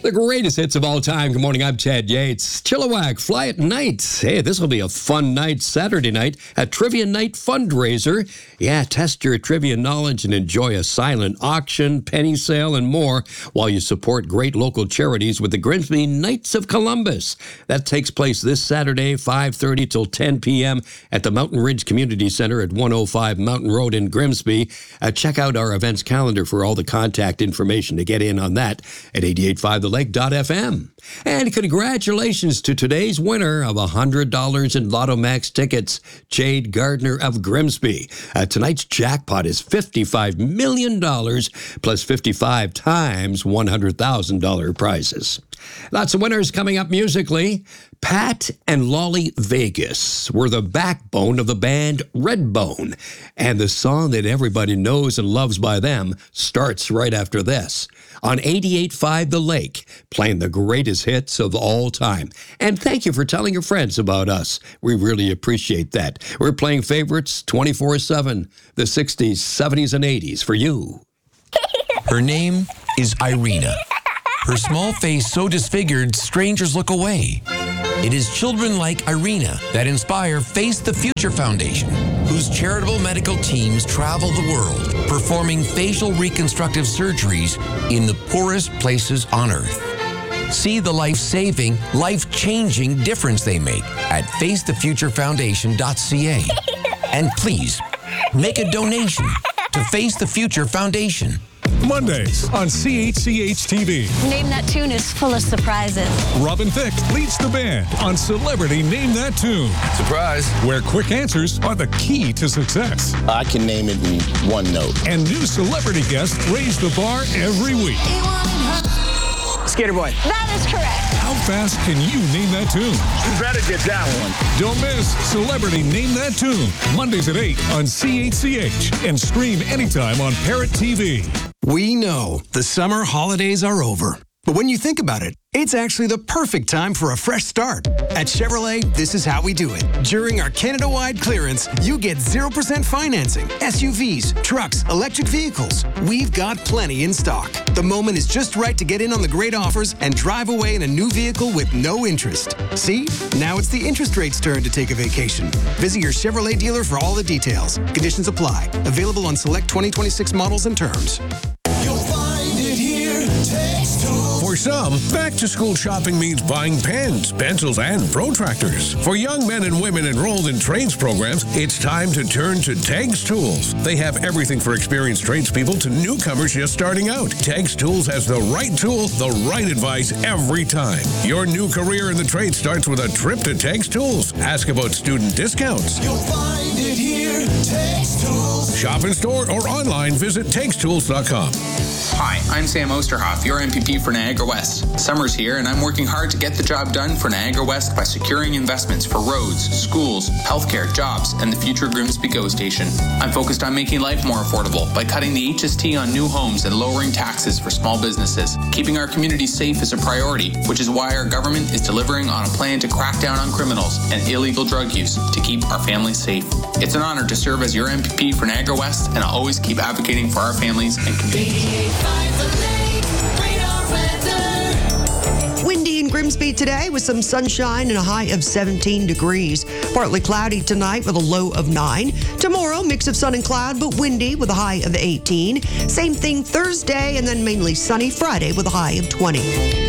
The greatest hits of all time. Good morning, I'm Chad Yates. Chilliwack, Fly at Night. Hey, this will be a fun night Saturday night at Trivia Night Fundraiser. Yeah, test your trivia knowledge and enjoy a silent auction, penny sale, and more while you support great local charities with the Grimsby Knights of Columbus. That takes place this Saturday, 5:30 till 10 p.m. at the Mountain Ridge Community Center at 105 Mountain Road in Grimsby. Check out our events calendar for all the contact information to get in on that at 885thelake.fm. And congratulations to today's winner of $100 in Lotto Max tickets, Jade Gardner of Grimsby. Tonight's jackpot is $55 million plus 55 times $100,000 prizes. Lots of winners coming up musically. Pat and Lolly Vegas were the backbone of the band Redbone, and the song that everybody knows and loves by them starts right after this on 88.5 The Lake, playing the greatest hits of all time. And thank you for telling your friends about us. We really appreciate that. We're playing favorites 24/7, the 60s, 70s, and 80s for you. Her name is Irina. Her small face so disfigured, strangers look away. It is children like Irina that inspire Face the Future Foundation, whose charitable medical teams travel the world, performing facial reconstructive surgeries in the poorest places on Earth. See the life-saving, life-changing difference they make at facethefuturefoundation.ca. And please, make a donation to Face the Future Foundation. Mondays on CHCH-TV. Name That Tune is full of surprises. Robin Thicke leads the band on Celebrity Name That Tune. Surprise. Where quick answers are the key to success. I can name it in one note. And new celebrity guests raise the bar every week. Skater Boy. That is correct. How fast can you name that tune? You better get that one. Don't miss Celebrity Name That Tune. Mondays at 8 on CHCH. And stream anytime on Parrot TV. We know the summer holidays are over. But when you think about it, it's actually the perfect time for a fresh start. At Chevrolet, this is how we do it. During our Canada-wide clearance, you get 0% financing, SUVs, trucks, electric vehicles. We've got plenty in stock. The moment is just right to get in on the great offers and drive away in a new vehicle with no interest. See? Now it's the interest rate's turn to take a vacation. Visit your Chevrolet dealer for all the details. Conditions apply. Available on select 2026 models and terms. You'll find it here. Takes Tools. For some, back-to-school shopping means buying pens, pencils, and protractors. For young men and women enrolled in trades programs, it's time to turn to Tegs Tools. They have everything for experienced tradespeople to newcomers just starting out. Tegs Tools has the right tool, the right advice every time. Your new career in the trade starts with a trip to Tegs Tools. Ask about student discounts. You'll find it here. Takes Tools. Shop in store or online, visit TegsTools.com. Hi, I'm Sam Osterhoff, your MPP for Niagara West. Summer's here, and I'm working hard to get the job done for Niagara West by securing investments for roads, schools, healthcare, jobs, and the future Grimsby GO Station. I'm focused on making life more affordable by cutting the HST on new homes and lowering taxes for small businesses. Keeping our communities safe is a priority, which is why our government is delivering on a plan to crack down on criminals and illegal drug use to keep our families safe. It's an honor to serve as your MPP for Niagara West, and I'll always keep advocating for our families and communities. Windy in Grimsby today with some sunshine and a high of 17 degrees. Partly cloudy tonight with a low of 9. Tomorrow, mix of sun and cloud, but windy with a high of 18. Same thing Thursday, and then mainly sunny Friday with a high of 20.